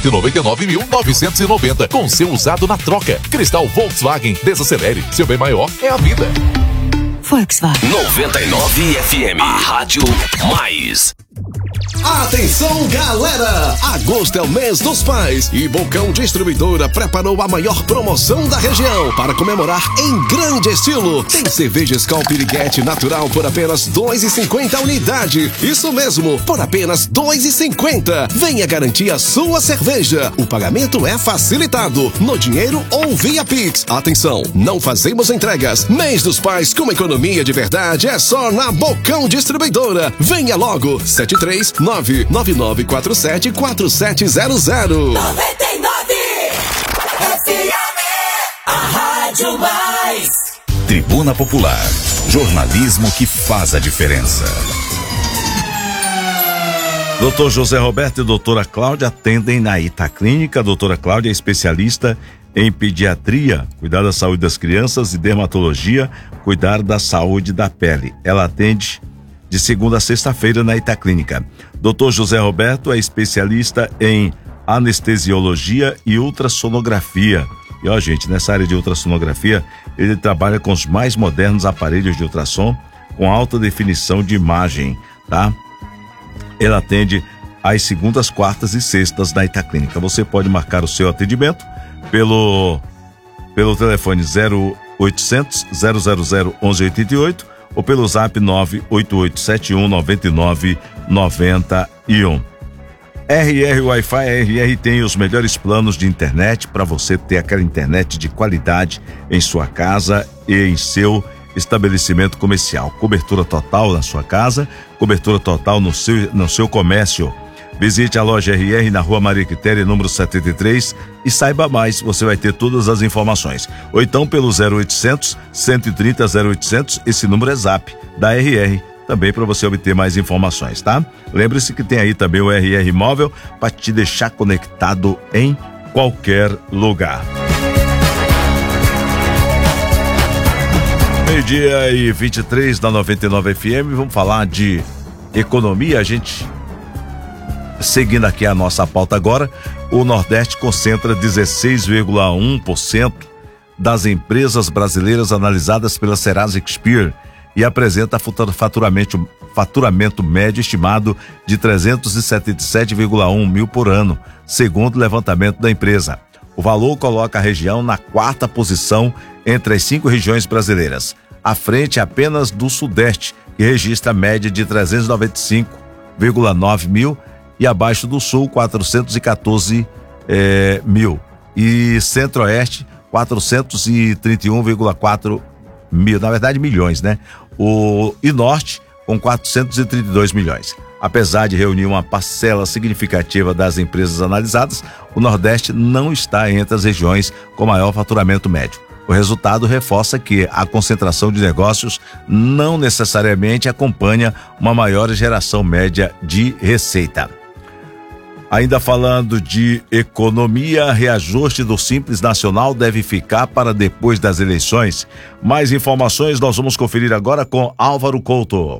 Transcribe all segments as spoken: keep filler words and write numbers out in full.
cento e noventa e nove mil novecentos e noventa, com seu usado na troca. Cristal Volkswagen, desacelere, seu bem maior é a vida. Volkswagen. noventa e nove F M, a rádio mais. Atenção, galera! Agosto é o mês dos pais e Bocão Distribuidora preparou a maior promoção da região para comemorar em grande estilo. Tem cerveja Skol Piriguete natural por apenas dois reais e cinquenta centavos unidade. Isso mesmo, por apenas dois reais e cinquenta centavos. Venha garantir a sua cerveja. O pagamento é facilitado, no dinheiro ou via Pix. Atenção, não fazemos entregas. Mês dos pais com economia de verdade é só na Bocão Distribuidora. Venha logo, sete três nove nove nove quatro sete quatro sete zero zero. noventa e nove F M, a rádio mais. Tribuna Popular, jornalismo que faz a diferença. Doutor José Roberto e doutora Cláudia atendem na Itaclínica. A doutora Cláudia é especialista em pediatria, cuidar da saúde das crianças, e dermatologia, cuidar da saúde da pele. Ela atende de segunda a sexta-feira na Itaclínica. doutor José Roberto é especialista em anestesiologia e ultrassonografia. E ó, gente, nessa área de ultrassonografia, ele trabalha com os mais modernos aparelhos de ultrassom com alta definição de imagem, tá? Ele atende às segundas, quartas e sextas na Itaclínica. Você pode marcar o seu atendimento pelo pelo telefone zero oitocentos, zero zero zero, onze oitenta e oito ou pelo zap nove oito oito sete um nove nove nove um. R R Wi-Fi, a R R tem os melhores planos de internet para você ter aquela internet de qualidade em sua casa e em seu estabelecimento comercial. Cobertura total na sua casa, cobertura total no seu, no seu comércio. Visite a loja R R na Rua Maria Quitéria, número setenta e três, e saiba mais, você vai ter todas as informações. Ou então pelo zero oitocentos, cento e trinta, zero oitocentos, esse número é zap da R R, também para você obter mais informações, tá? Lembre-se que tem aí também o R R Móvel para te deixar conectado em qualquer lugar. Meio-dia e vinte e três da noventa e nove F M, vamos falar de economia. A gente, seguindo aqui a nossa pauta agora, o Nordeste concentra dezesseis vírgula um por cento das empresas brasileiras analisadas pela Serasa Experian e apresenta faturamento, faturamento médio estimado de trezentos e setenta e sete vírgula um mil por ano, segundo o levantamento da empresa. O valor coloca a região na quarta posição entre as cinco regiões brasileiras, à frente apenas do Sudeste, que registra a média de trezentos e noventa e cinco vírgula nove mil, e abaixo do Sul, quatrocentos e quatorze eh, mil, e Centro-Oeste, quatrocentos e trinta e um vírgula quatro mil, na verdade milhões, né? O e Norte com quatrocentos e trinta e dois milhões. Apesar de reunir uma parcela significativa das empresas analisadas, o Nordeste não está entre as regiões com maior faturamento médio. O resultado reforça que a concentração de negócios não necessariamente acompanha uma maior geração média de receita. Ainda falando de economia, reajuste do Simples Nacional deve ficar para depois das eleições. Mais informações nós vamos conferir agora com Álvaro Couto.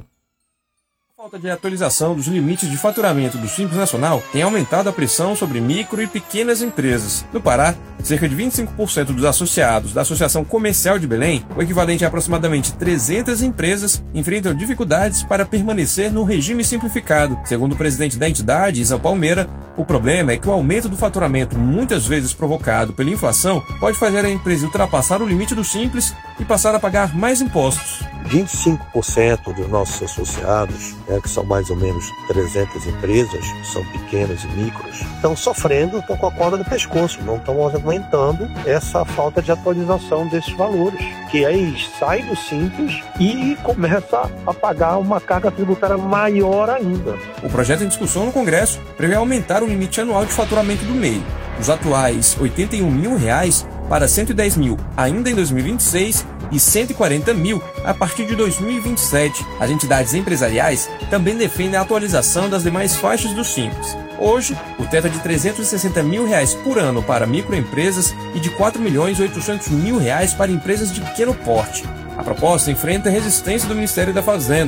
A falta de atualização dos limites de faturamento do Simples Nacional tem aumentado a pressão sobre micro e pequenas empresas. No Pará, cerca de vinte e cinco por cento dos associados da Associação Comercial de Belém, o equivalente a aproximadamente trezentas empresas, enfrentam dificuldades para permanecer no regime simplificado. Segundo o presidente da entidade, Isa Palmeira, o problema é que o aumento do faturamento, muitas vezes provocado pela inflação, pode fazer a empresa ultrapassar o limite do Simples e passar a pagar mais impostos. vinte e cinco por cento dos nossos associados, né, que são mais ou menos trezentas empresas, que são pequenas e micros, estão sofrendo, estão com a corda no pescoço, não estão aguentando essa falta de atualização desses valores, que aí sai do Simples e começa a pagar uma carga tributária maior ainda. O projeto em discussão no Congresso prevê aumentar o limite anual de faturamento do M E I, dos atuais oitenta e um mil reais para cento e dez mil ainda em dois mil e vinte e seis e cento e quarenta mil a partir de dois mil e vinte e sete. As entidades empresariais também defendem a atualização das demais faixas do Simples. Hoje, o teto é de trezentos e sessenta mil reais por ano para microempresas e de quatro milhões e oitocentos mil reais para empresas de pequeno porte. A proposta enfrenta a resistência do Ministério da Fazenda.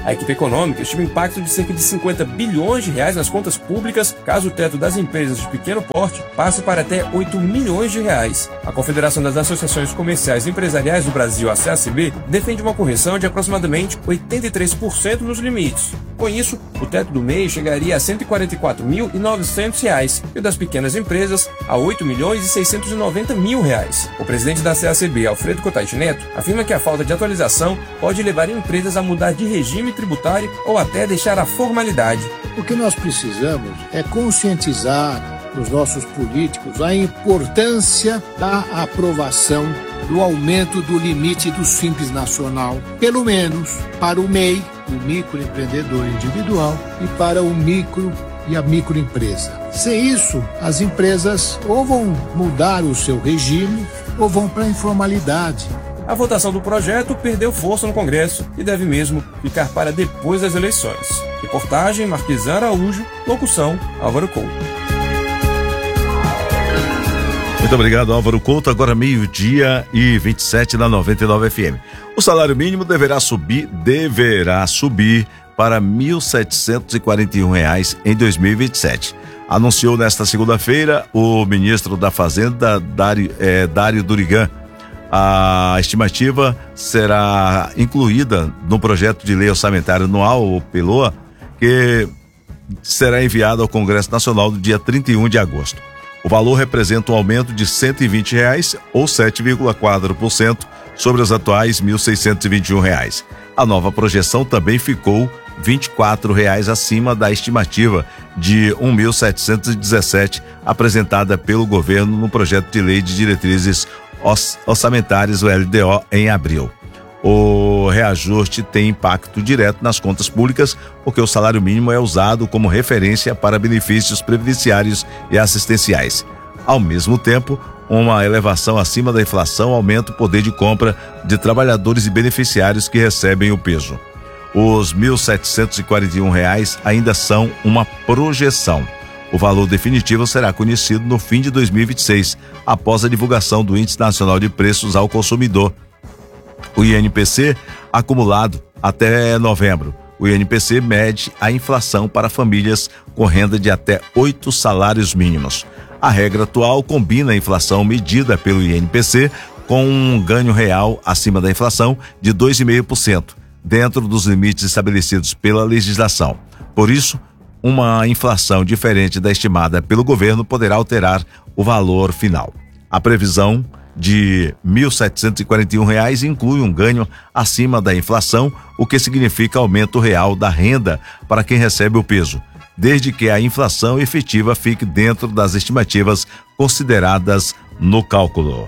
A equipe econômica estima um impacto de cerca de cinquenta bilhões de reais nas contas públicas caso o teto das empresas de pequeno porte passe para até oito milhões de reais. A Confederação das Associações Comerciais e Empresariais do Brasil, a C A C B, defende uma correção de aproximadamente oitenta e três por cento nos limites. Com isso, o teto do M E I chegaria a cento e quarenta e quatro mil e novecentos reais e o das pequenas empresas a oito milhões e seiscentos e noventa mil reais. O presidente da C A C B, Alfredo Cotaiti Neto, afirma que a falta de atualização pode levar empresas a mudar de regime tributário ou até deixar a formalidade. O que nós precisamos é conscientizar os nossos políticos a importância da aprovação do aumento do limite do Simples Nacional, pelo menos para o M E I, o microempreendedor individual, e para o micro e a microempresa. Sem isso, as empresas ou vão mudar o seu regime ou vão para a informalidade. A votação do projeto perdeu força no Congresso e deve mesmo ficar para depois das eleições. Reportagem Marquesan Araújo, locução Álvaro Couto. Muito obrigado, Álvaro Couto. Agora meio-dia e vinte e sete na noventa e nove F M. O salário mínimo deverá subir, deverá subir para mil setecentos e quarenta e um reais em dois mil e vinte e sete. Anunciou nesta segunda-feira o ministro da Fazenda, Dário, é, Dário Durigan. A estimativa será incluída no projeto de lei orçamentária anual, o P L O A, que será enviado ao Congresso Nacional no dia trinta e um de agosto. O valor representa um aumento de cento e vinte reais ou sete vírgula quatro por cento sobre os atuais mil seiscentos e vinte e um reais. A nova projeção também ficou vinte e quatro reais acima da estimativa de mil setecentos e dezessete apresentada pelo governo no projeto de lei de diretrizes orçamentárias, o L D O, em abril. O reajuste tem impacto direto nas contas públicas, porque o salário mínimo é usado como referência para benefícios previdenciários e assistenciais. Ao mesmo tempo, uma elevação acima da inflação aumenta o poder de compra de trabalhadores e beneficiários que recebem o peso. Os mil setecentos e quarenta e um reais ainda são uma projeção. O valor definitivo será conhecido no fim de dois mil e vinte e seis, após a divulgação do Índice Nacional de Preços ao Consumidor, o I N P C, acumulado até novembro. O I N P C mede a inflação para famílias com renda de até oito salários mínimos. A regra atual combina a inflação medida pelo I N P C com um ganho real acima da inflação de dois vírgula cinco por cento, dentro dos limites estabelecidos pela legislação. Por isso, uma inflação diferente da estimada pelo governo poderá alterar o valor final. A previsão de mil setecentos e quarenta e um reais inclui um ganho acima da inflação, o que significa aumento real da renda para quem recebe o peso, desde que a inflação efetiva fique dentro das estimativas consideradas no cálculo.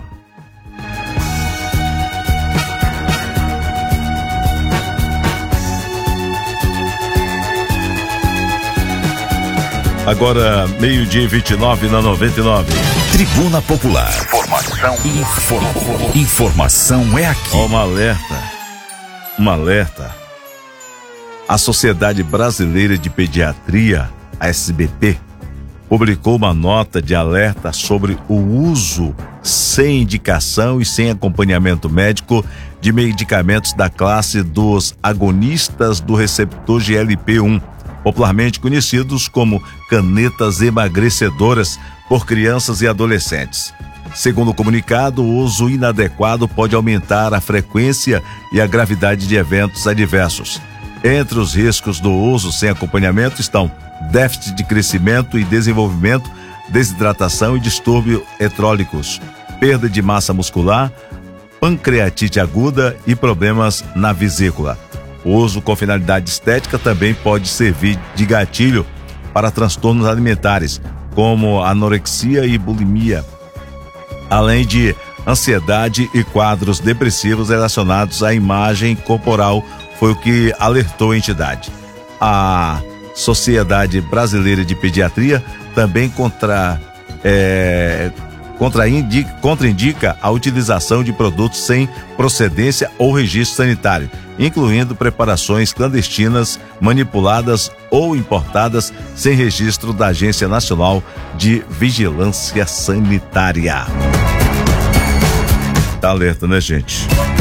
Agora, meio-dia e vinte e nove na noventa e nove. Tribuna Popular. Informação. Inform... Informação é aqui. Ó, uma alerta. Uma alerta. A Sociedade Brasileira de Pediatria, a S B P, publicou uma nota de alerta sobre o uso sem indicação e sem acompanhamento médico de medicamentos da classe dos agonistas do receptor G L P um, popularmente conhecidos como canetas emagrecedoras, por crianças e adolescentes. Segundo o comunicado, o uso inadequado pode aumentar a frequência e a gravidade de eventos adversos. Entre os riscos do uso sem acompanhamento estão déficit de crescimento e desenvolvimento, desidratação e distúrbios eletrólicos, perda de massa muscular, pancreatite aguda e problemas na vesícula. O uso com finalidade estética também pode servir de gatilho para transtornos alimentares, como anorexia e bulimia, além de ansiedade e quadros depressivos relacionados à imagem corporal, foi o que alertou a entidade. A Sociedade Brasileira de Pediatria também contra, é, contraindica, contraindica a utilização de produtos sem procedência ou registro sanitário, incluindo preparações clandestinas, manipuladas ou importadas sem registro da Agência Nacional de Vigilância Sanitária. Tá alerta, né, gente?